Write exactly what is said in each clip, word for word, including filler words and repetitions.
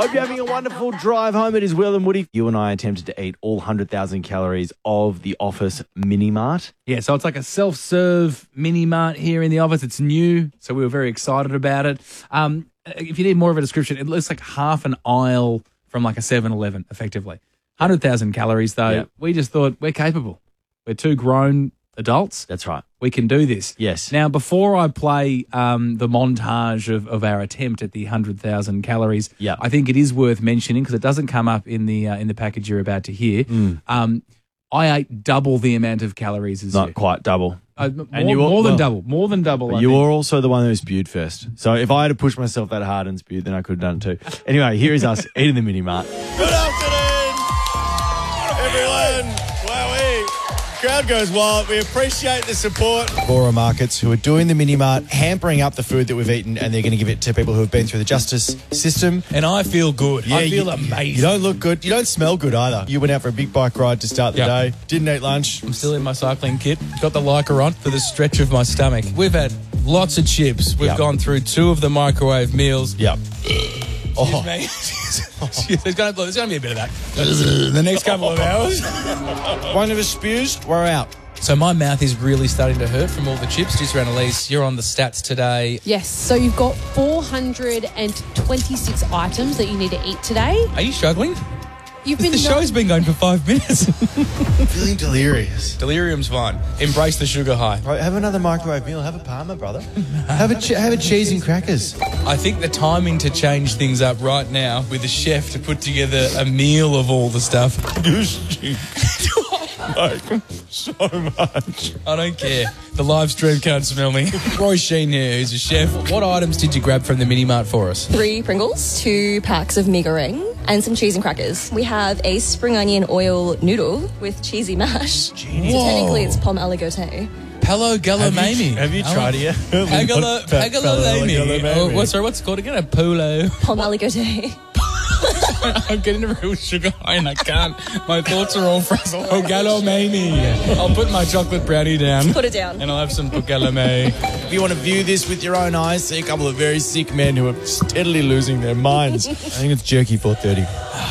Hope you're having a wonderful drive home. It is Will and Woody. You and I attempted to eat all one hundred thousand calories of the Office Mini Mart. Yeah, so it's like a self-serve mini mart here in the office. It's new, so we were very excited about it. Um, if you need more of a description, it looks like half an aisle from like a seven eleven, effectively. one hundred thousand calories, though. Yep. We just thought we're capable. We're two grown adults. That's right. We can do this. Yes. Now, before I play um, the montage of, of our attempt at the one hundred thousand calories, Yep. I think it is worth mentioning, because it doesn't come up in the uh, in the package you're about to hear. Mm. Um, I ate double the amount of calories as Not you. quite double. Uh, more, And you were- more than well, double. More than double. But I you think. were also the one who spewed first. So if I had to push myself that hard and spewed, then I could have done it too. Anyway, here is us eating the Mini Mart. Good afternoon, everyone. Wowee. Crowd goes wild. We appreciate the support. Bora Markets, who are doing the mini mart, hampering up the food that we've eaten, and they're going to give it to people who have been through the justice system. And I feel good. I feel you, amazing. You don't look good. You don't smell good either. You went out for a big bike ride to start the Yep. day. Didn't eat lunch. I'm still in my cycling kit. Got the Lycra on for the stretch of my stomach. We've had lots of chips. We've Yep. gone through two of the microwave meals. Yep. Excuse me. There's going to be a bit of that. The next couple of hours. One of us spews, we're out. So my mouth is really starting to hurt from all the chips. Just around Elise, you're on the stats today. Yes, so you've got four hundred twenty-six items that you need to eat today. Are you struggling? You've The been show's been going for five minutes. Feeling delirious. Delirium's fine. Embrace the sugar high. Right, have another microwave meal. Have a Parma, brother. have a che- have a cheese and crackers. I think the timing to change things up right now with the chef to put together a meal of all the stuff. Like, so much. I don't care. The live stream can't smell me. Roy Sheen here, who's a chef. What items did you grab from the mini mart for us? Three Pringles, two packs of Mega Ring, and some cheese and crackers. We have a spring onion oil noodle with cheesy mash. So technically it's pom aligoté. Palo Galomami. Have you tried it yet? Pagalo, Pagalolami. Pagalolami. Oh, what, sorry, what's it called again? A polo. Pom aligoté. I'm getting a real sugar high and I can't. My thoughts are all frazzled. Oh, Galomami. I'll put my chocolate brownie down. Put it down. And I'll have some Pugalame. If you want to view this with your own eyes, see a couple of very sick men who are steadily losing their minds. I think it's jerky four thirty.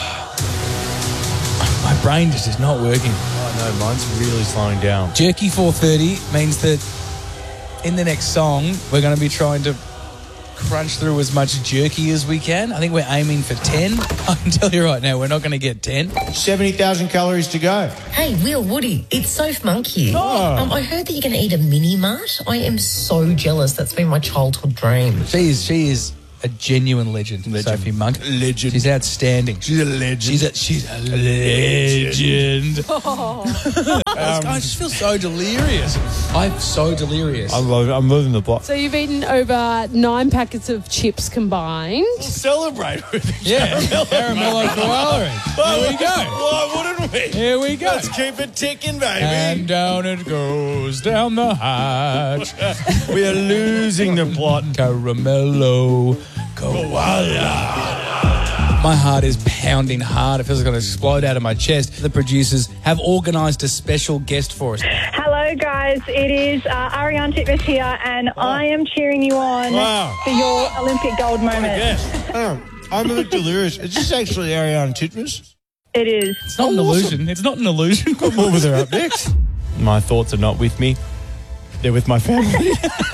My brain just is not working. Oh no, mine's really slowing down. Jerky four thirty means that in the next song, we're going to be trying to crunch through as much jerky as we can. I think we're aiming for ten. I can tell you right now, we're not going to get ten. seventy thousand calories to go. Hey, Will, Woody, it's Soph Monk here. Oh. Um, I heard that you're going to eat a mini mart. I am so jealous. That's been my childhood dream. She is, she is a genuine legend, Legend. Sophie Monk. Legend. She's outstanding. She's a legend. She's a, she's a legend. Um, I just feel so delirious. I'm so delirious. I'm, lo- I'm moving the block. So you've eaten over nine packets of chips combined. Celebrate with the yeah, Caramello Koala. Here we go. Why wouldn't we? Here we go. Let's keep it ticking, baby. And down it goes, down the hatch. We are losing the plot. Caramello Koala. My heart is pounding hard. It feels like it's going to explode out of my chest. The producers have organised a special guest for us. Hello, guys. It is uh, Ariane Titmus here, and I am cheering you on Wow. for your Olympic gold moment. Yes. Oh, I'm a bit delirious. Is this actually Ariane Titmus? It is. It's not an illusion. It's not an illusion. What was her up next? My thoughts are not with me. They're with my family.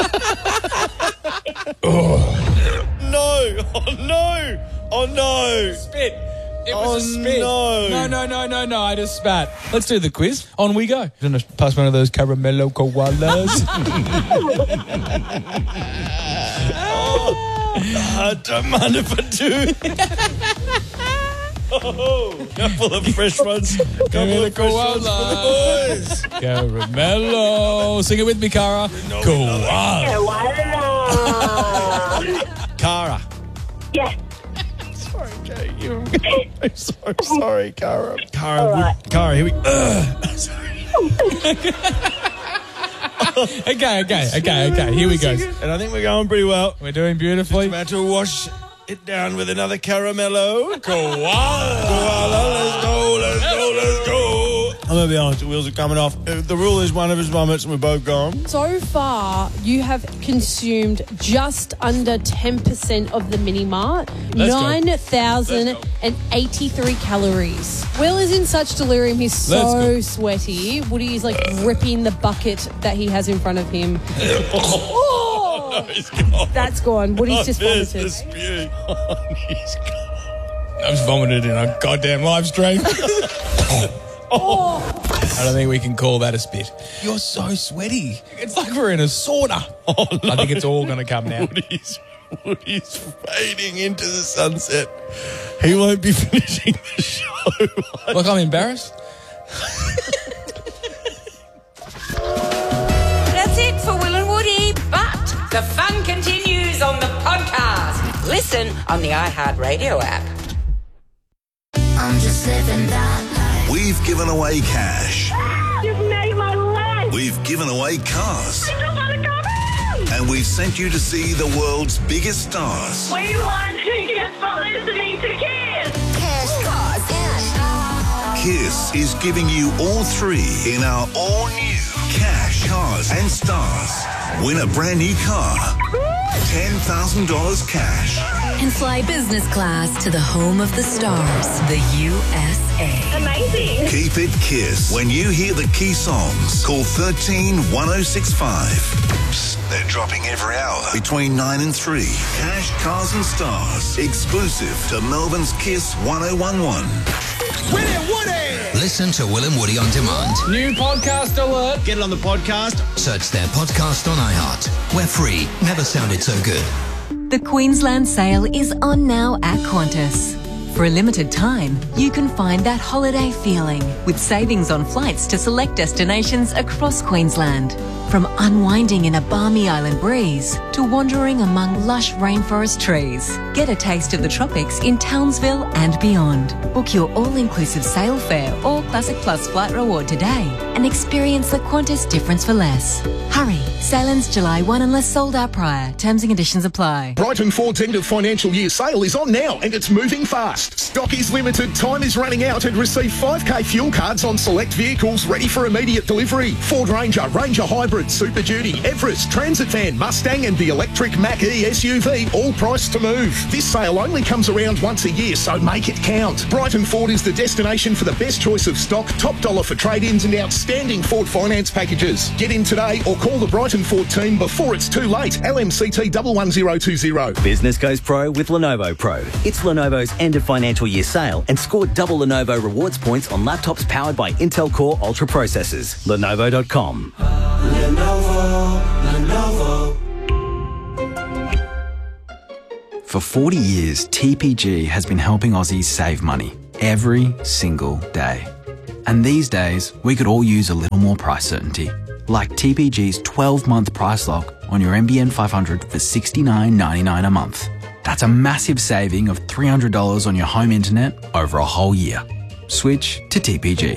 oh. No. Oh, no. Oh, no. Spit. It Oh, was a spit. no. No, no, no, no, no. I just spat. Let's do the quiz. On we go. I'm going to pass one of those caramello koalas. I don't mind if I do. Oh, couple of fresh ones. Couple of fresh ones for the boys. Caramello. Sing it with me, Cara. Koala. Cara. Yes. Sorry, Jay. You. I'm so sorry, Cara. Cara, All right. we, Cara, here we. Uh, sorry. Okay, okay, okay, okay. Here we go. And I think we're going pretty well. We're doing beautifully. About to wash it down with another caramello. Koala. Koala, let's go, let's go, let's go. I'm going to be honest, the wheels are coming off. Uh, The rule is one of us vomits and we're both gone. So far, you have consumed just under ten percent of the mini mart, Let's go. nine thousand eighty-three calories. Will is in such delirium, he's so Let's sweaty. Woody is like ripping the bucket that he has in front of him. Oh, He's gone. that's gone. Woody's just There's vomited. the spew. Oh, he's gone. I was vomited in a goddamn live stream. Oh. I don't think we can call that a spit. You're so sweaty. It's like we're in a sauna. Oh, no. I think it's all going to come now. Woody's, Woody's fading into the sunset. He won't be finishing the show. Look, I'm embarrassed. That's it for Will and Woody, but the fun continues on the podcast. Listen on the iHeartRadio app. I'm just living that life. We've given away cash. You've made my life. We've given away cars. I just want to come in. And we've sent you to see the world's biggest stars. We want tickets for listening to Kiss. Cash, cars, and Kiss is giving you all three in our all-new Cash, Cars and Stars. Win a brand new car. ten thousand dollars cash. And fly business class to the home of the stars, the U S A. Amazing. Keep it Kiss. When you hear the key songs, call thirteen one oh six five. Psst, they're dropping every hour between nine and three. Cash, Cars and Stars. Exclusive to Melbourne's Kiss one oh one one. Willie and Woody! Listen to Will and Woody on demand. New podcast alert. Get it on the podcast. Search their podcast on iHeart. We're free. Never sounded so good. The Queensland sale is on now at Qantas. For a limited time, you can find that holiday feeling with savings on flights to select destinations across Queensland. From unwinding in a balmy island breeze to wandering among lush rainforest trees. Get a taste of the tropics in Townsville and beyond. Book your all-inclusive sail fare or Classic Plus flight reward today and experience the Qantas difference for less. Hurry, sailings July first unless sold out prior. Terms and conditions apply. Brighton Ford's end of financial year sale is on now and it's moving fast. Stock is limited, time is running out, and receive five K fuel cards on select vehicles ready for immediate delivery. Ford Ranger, Ranger Hybrid, Super Duty, Everest, Transit Van, Mustang and the electric Mach-E S U V, all priced to move. This sale only comes around once a year, so make it count. Brighton Ford is the destination for the best choice of stock, top dollar for trade-ins and outstanding Ford finance packages. Get in today or call the Brighton Ford team before it's too late. L M C T one one zero two zero. Business goes pro with Lenovo Pro. It's Lenovo's end of financial year sale and score double Lenovo rewards points on laptops powered by Intel Core Ultra processors. Lenovo dot com. Lenovo, Lenovo. For forty years, T P G has been helping Aussies save money every single day. And these days, we could all use a little more price certainty. Like T P G's twelve-month price lock on your N B N five hundred for sixty-nine ninety-nine a month. That's a massive saving of three hundred dollars on your home internet over a whole year. Switch to T P G.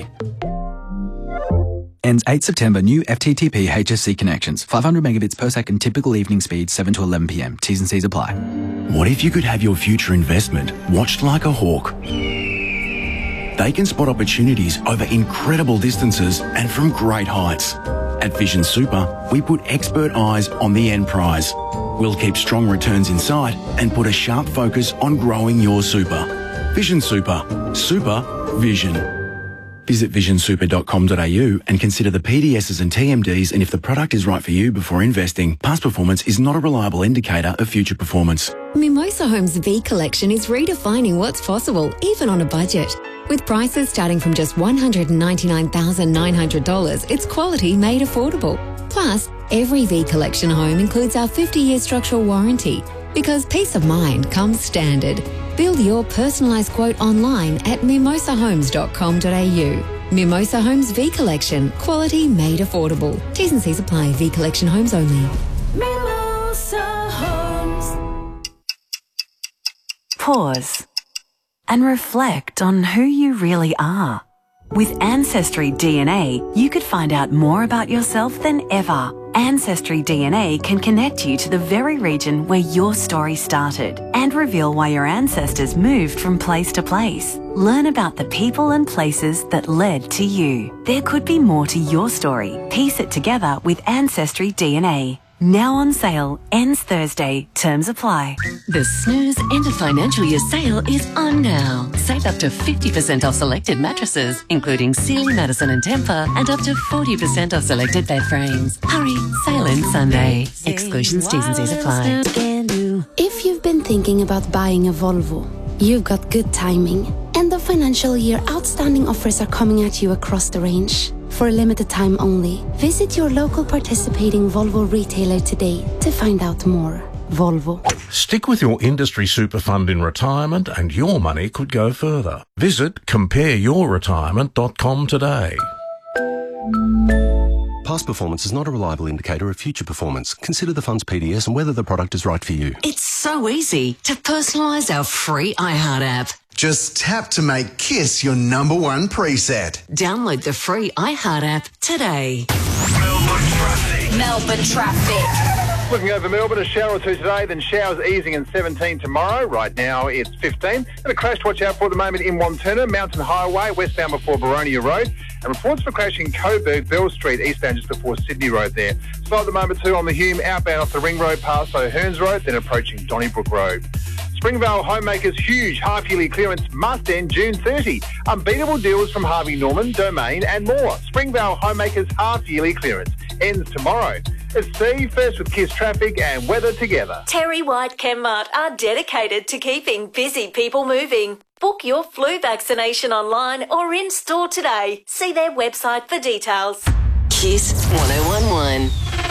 Ends eighth September. New F T T P H S C connections. five hundred megabits per second typical evening speed, seven to eleven p m. T's and C's apply. What if you could have your future investment watched like a hawk? They can spot opportunities over incredible distances and from great heights. At Vision Super, we put expert eyes on the end prize. We'll keep strong returns in sight and put a sharp focus on growing your super. Vision Super. Super Vision. Visit vision super dot com dot a u and consider the P D Ss and T M Ds and if the product is right for you before investing. Past performance is not a reliable indicator of future performance. Mimosa Homes V Collection is redefining what's possible, even on a budget. With prices starting from just one hundred ninety-nine thousand nine hundred dollars, it's quality made affordable. Plus, every V Collection home includes our fifty-year structural warranty, because peace of mind comes standard. Build your personalised quote online at mimosa homes dot com dot a u. Mimosa Homes V Collection, quality made affordable. T's and C's apply. V Collection homes only. Mimosa Homes. Pause and reflect on who you really are. With Ancestry D N A, you could find out more about yourself than ever Ancestry D N A can connect you to the very region where your story started and reveal why your ancestors moved from place to place. Learn about the people and places that led to you. There could be more to your story. Piece it together with Ancestry D N A. Now on sale, ends Thursday. Terms apply. The Snooze End of Financial Year sale is on now. Save up to fifty percent off selected mattresses, including Sealy, Madison and Tempur, and up to forty percent off selected bed frames. Hurry, sale ends Sunday. Exclusions, T's and C's apply. If you've been thinking about buying a Volvo, you've got good timing. End of financial year outstanding offers are coming at you across the range. For a limited time only, visit your local participating Volvo retailer today to find out more. Volvo. Stick with your industry super fund in retirement and your money could go further. Visit compare your retirement dot com today. Past performance is not a reliable indicator of future performance. Consider the fund's P D S and whether the product is right for you. It's so easy to personalise our free iHeart app. Just tap to make KISS your number one preset. Download the free iHeart app today. Melbourne traffic. Looking over Melbourne, a shower or two today, then showers easing and seventeen tomorrow. Right now it's fifteen. And a crash to watch out for at the moment in Wantirna, Mountain Highway, westbound before Baronia Road. And reports for crash in Coburg, Bell Street, eastbound just before Sydney Road there. Slow at the moment too on the Hume, outbound off the Ring Road past O'Hearns Road, then approaching Donnybrook Road. Springvale Homemakers' huge half-yearly clearance must end June thirtieth. Unbeatable deals from Harvey Norman, Domain and more. Springvale Homemakers' half-yearly clearance ends tomorrow. It's Steve, first with KISS traffic and weather together. Terry White Chemmart are dedicated to keeping busy people moving. Book your flu vaccination online or in store today. See their website for details. KISS one oh one one.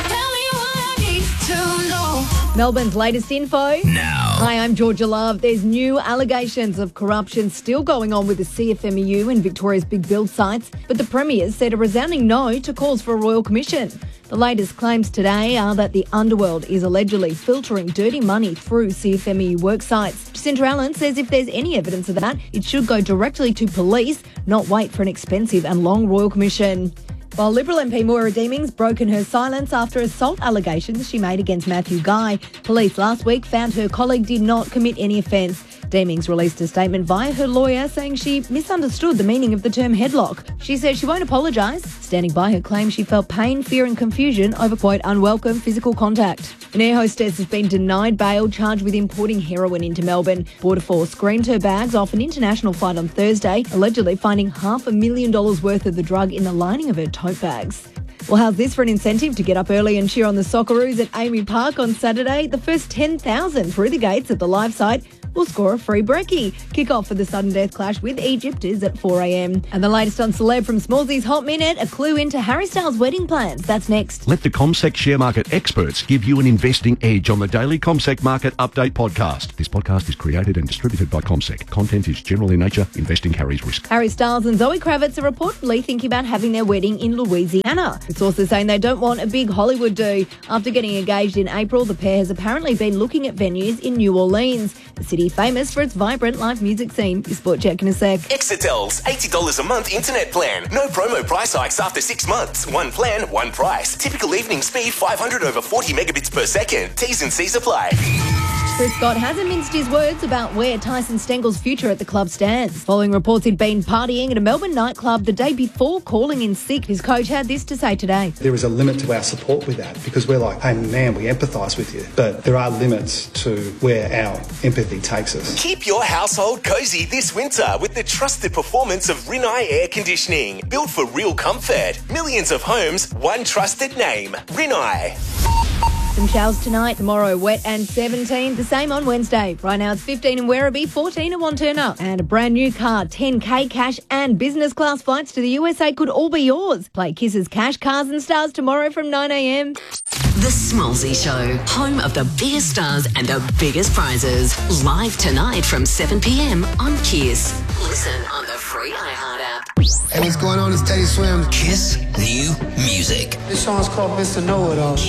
Melbourne's latest info. Now. Hi, I'm Georgia Love. There's new allegations of corruption still going on with the C F M E U and Victoria's big build sites, but the Premier said a resounding no to calls for a royal commission. The latest claims today are that the underworld is allegedly filtering dirty money through C F M E U work sites. Jacinta Allen says if there's any evidence of that, it should go directly to police, not wait for an expensive and long royal commission. While Liberal M P Moira Deeming's broken her silence after assault allegations she made against Matthew Guy, police last week found her colleague did not commit any offence. Deemings released a statement via her lawyer saying she misunderstood the meaning of the term headlock. She says she won't apologise, standing by her claim she felt pain, fear and confusion over, quote, unwelcome physical contact. An air hostess has been denied bail, charged with importing heroin into Melbourne. Border Force screened her bags off an international flight on Thursday, allegedly finding half a million dollars worth of the drug in the lining of her tote bags. Well, how's this for an incentive to get up early and cheer on the Socceroos at Amy Park on Saturday? The first ten thousand through the gates at the live site will score a free brekkie. Kick-off for the sudden death clash with Egypt is at four a.m. And the latest on Celeb from Smallsy's Hot Minute, a clue into Harry Styles' wedding plans. That's next. Let the CommSec share market experts give you an investing edge on the daily CommSec Market Update podcast. This podcast is created and distributed by CommSec. Content is general in nature. Investing carries risk. Harry Styles and Zoe Kravitz are reportedly thinking about having their wedding in Louisiana. The sources saying they don't want a big Hollywood do. After getting engaged in April, the pair has apparently been looking at venues in New Orleans, a city famous for its vibrant live music scene. Your Sport Check in a sec. Exetel's eighty dollars a month internet plan. No promo price hikes after six months. One plan, one price. Typical evening speed five hundred over forty megabits per second. T's and C's apply. Chris Scott hasn't minced his words about where Tyson Stengel's future at the club stands. Following reports he'd been partying at a Melbourne nightclub the day before calling in sick, his coach had this to say today. There is a limit to our support with that because we're like, hey man, we empathise with you. But there are limits to where our empathy takes us. Keep your household cosy this winter with the trusted performance of Rinnai Air Conditioning. Built for real comfort. Millions of homes, one trusted name. Rinnai. Some showers tonight, tomorrow wet and seventeen. The same on Wednesday. Right now it's fifteen in Werribee, fourteen in Wantirna. And a brand new car, ten K cash and business class flights to the U S A could all be yours. Play Kiss's Cash, Cars and Stars tomorrow from nine a.m. The Smallsy Show, home of the biggest stars and the biggest prizes. Live tonight from seven p.m. on KISS. Listen on the free iHeart app. Hey, what's going on? It's Teddy Swims. KISS New Music. This song's called Mister Know-It-All.